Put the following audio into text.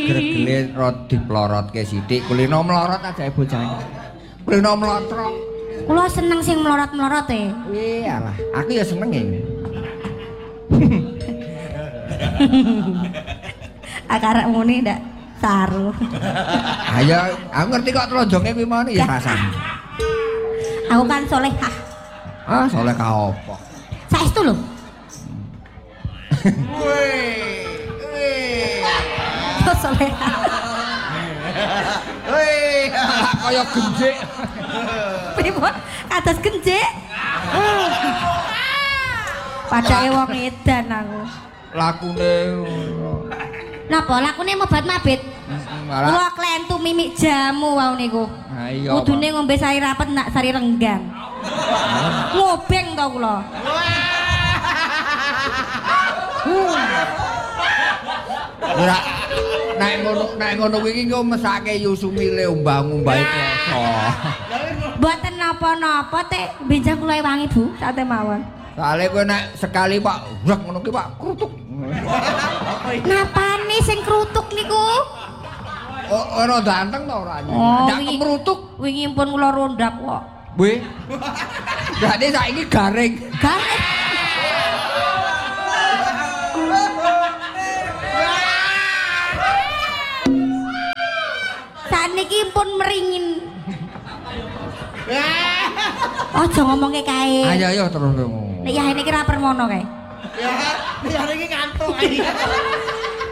gregele rod diplorotke sithik kulino mlorot aja bocah. Kulino mlotrok. Kula seneng sing melorot-melorot e. Iyalah, aku ya seneng ya. Akarek muni ndak saru. Ayo, aku ngerti kok telonjonge kuwi mau ya pasang. Aku kan solehah. Ah, soleh ka opo? Saestu lho. Yo solehah. Weh, kaya genjik. Pripun? Kados genjik. Padake wong edan aku. Lakune Napa lakune mobat mabit? malah Kula klentu mimik jamu wau niku. ha iya. Kudune ngombe sari rapet nak sari renggang. Ngobeng to kula. Ora nek ngono kuwi iki engko mesake Yusumile umbah-umbahe kloso. Mboten napa-napa teh benjang kula wangi Bu, sate mawon. Soale kowe nek sekali Pak brek ngono ki Pak krutuk. Napane sing krutuk niku? Ora ganteng to ora. Oh, Ndak kemrutuk. Wingi pun kula rondak kok. Weh. Berarti saiki garing. Garing. Saniki pun meringin. Aja ngomongke kae. Ayo ayo terus. Nek ya ini kira permono kae. Ya, iki ngantuk.